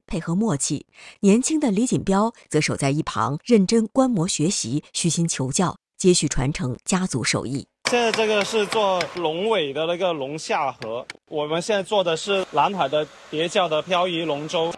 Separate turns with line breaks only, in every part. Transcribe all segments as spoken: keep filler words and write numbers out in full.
配合默契。年轻的李锦标则守在一旁，认真观摩学习，虚心求教，接续传承家族手艺。
现在这个是做龙尾的那个龙虾盒，我们现在做的是南海的叠教的漂移龙舟。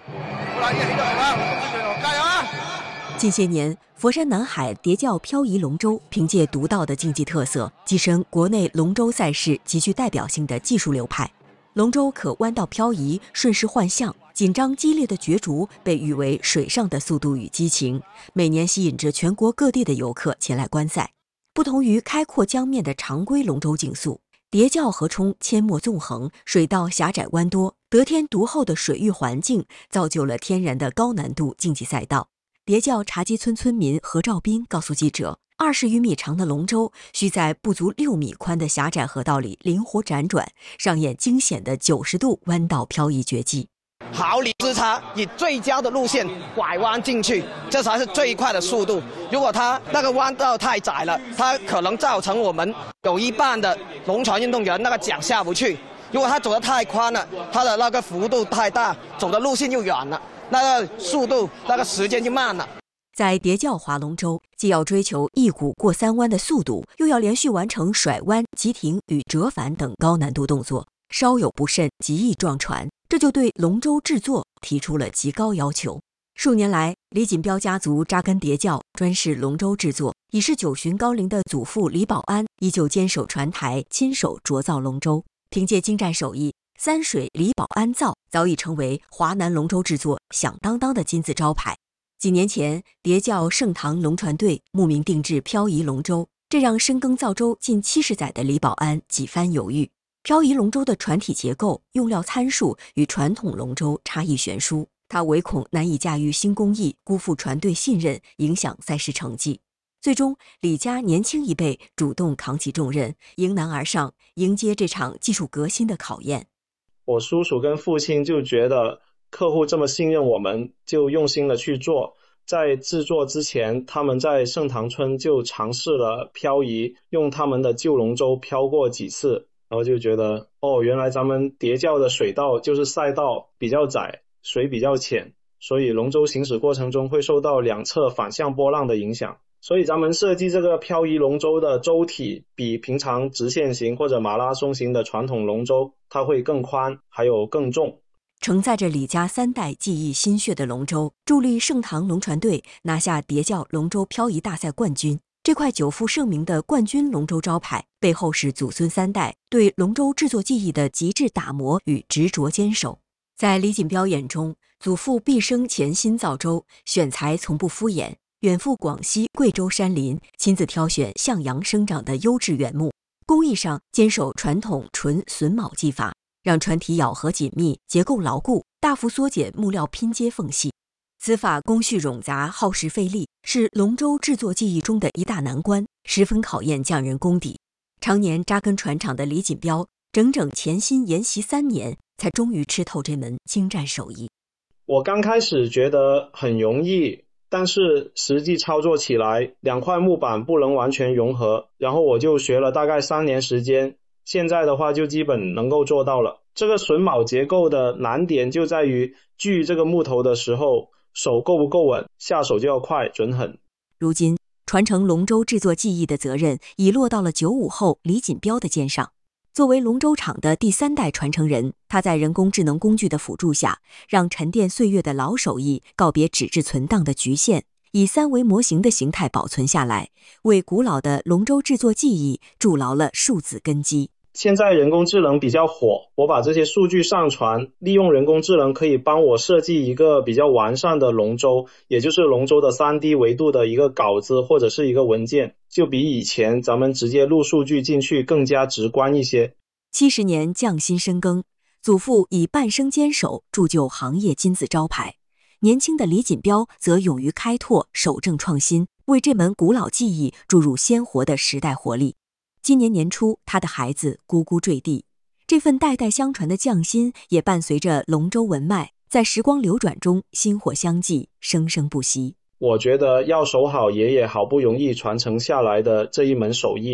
加油啊！近些年，佛山南海叠教漂移龙舟凭借独到的竞技特色，跻身国内龙舟赛事极具代表性的技术流派。龙舟可弯道漂移，顺势换向，紧张激烈的角逐被誉为水上的速度与激情，每年吸引着全国各地的游客前来观赛。不同于开阔江面的常规龙舟竞速，叠教河冲阡陌纵横，水道狭窄弯多，得天独厚的水域环境造就了天然的高难度竞技赛道。叠教茶基村村民何兆斌告诉记者，二十余米长的龙舟需在不足六米宽的狭窄河道里灵活辗转，上演惊险的九十度弯道漂移绝技。
毫厘之差，以最佳的路线拐弯进去，这才是最快的速度。如果它那个弯道太窄了，它可能造成我们有一半的龙船运动员那个桨下不去。如果它走得太宽了，它的那个幅度太大，走的路线又远了，那个速度那个时间就慢了。
在叠教划龙舟，既要追求一鼓过三弯的速度，又要连续完成甩弯、急停与折返等高难度动作，稍有不慎极易撞船，这就对龙舟制作提出了极高要求。数年来，李锦标家族扎根叠教，专事龙舟制作。已是九旬高龄的祖父李保安依旧坚守船台，亲手琢造龙舟。凭借精湛手艺，三水李保安造早已成为华南龙舟制作响当当的金字招牌。几年前，叠教盛唐龙船队慕名定制漂移龙舟，这让深耕造舟近七十载的李保安几番犹豫。漂移龙舟的船体结构、用料参数与传统龙舟差异悬殊，他唯恐难以驾驭新工艺，辜负船队信任，影响赛事成绩。最终，李家年轻一辈主动扛起重任，迎难而上，迎接这场技术革新的考验。
我叔叔跟父亲就觉得客户这么信任我们，就用心的去做。在制作之前，他们在盛唐村就尝试了漂移，用他们的旧龙舟漂过几次，然后就觉得哦，原来咱们叠教的水道就是赛道比较窄，水比较浅，所以龙舟行驶过程中会受到两侧反向波浪的影响。所以咱们设计这个漂移龙舟的舟体比平常直线型或者马拉松型的传统龙舟它会更宽，还有更重。
承载着李家三代技艺心血的龙舟，助力盛唐龙船队拿下叠教龙舟漂移大赛冠军。这块久负盛名的冠军龙舟招牌，背后是祖孙三代对龙舟制作技艺的极致打磨与执着坚守。在李锦标眼中，祖父毕生潜心造舟，选材从不敷衍，远赴广西、贵州山林，亲自挑选向阳生长的优质原木，工艺上坚守传统纯榫卯技法，让船体咬合紧密，结构牢固，大幅缩减木料拼接缝隙。此法工序冗杂，耗时费力，是龙舟制作技艺中的一大难关，十分考验匠人功底。常年扎根船厂的李锦标，整整潜心研习三年，才终于吃透这门精湛手艺。
我刚开始觉得很容易，但是实际操作起来，两块木板不能完全融合，然后我就学了大概三年时间，现在的话就基本能够做到了。这个榫卯结构的难点就在于锯这个木头的时候，手够不够稳，下手就要快准狠。
如今，传承龙舟制作技艺的责任已落到了九五后李锦标的肩上。作为龙舟厂的第三代传承人，他在人工智能工具的辅助下，让沉淀岁月的老手艺告别纸质存档的局限，以三维模型的形态保存下来，为古老的龙舟制作技艺筑牢了数字根基。
现在人工智能比较火，我把这些数据上传，利用人工智能可以帮我设计一个比较完善的龙舟，也就是龙舟的 三 D 维度的一个稿子或者是一个文件，就比以前咱们直接录数据进去更加直观一些。
七十年匠心深耕，祖父以半生坚守铸就行业金字招牌，年轻的李锦标则勇于开拓，守正创新，为这门古老技艺注入鲜活的时代活力。今年年初，他的孩子咕咕坠地，这份代代相传的匠心也伴随着龙舟文脉，在时光流转中薪火相继，生生不息。
我觉得要守好爷爷好不容易传承下来的这一门手艺，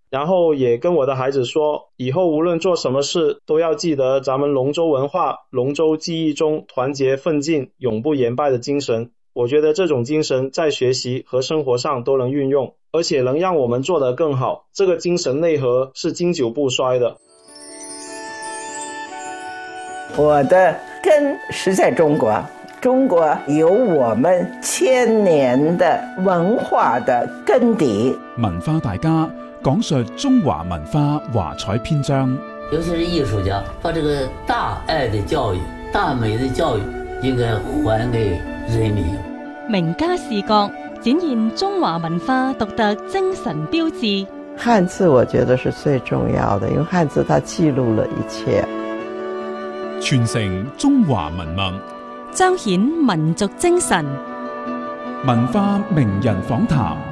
然后也跟我的孩子说，以后无论做什么事都要记得咱们龙舟文化、龙舟记忆中团结奋进、永不言败的精神。我觉得这种精神在学习和生活上都能运用，而且能让我们做得更好。这个精神内核是经久不衰的。
我的根是在中國，中國有我們千年的文化的根底。
文化大家講述中華文化華彩篇章，
尤其是藝術家，把這個大愛的教育、大美的教育應該還給人民。
名家視角展現中華文化獨特精神標誌。
漢字我覺得是最重要的，因為漢字它記錄了一切。
傳承中華文脈，
彰顯民族精神。
文化名人訪談。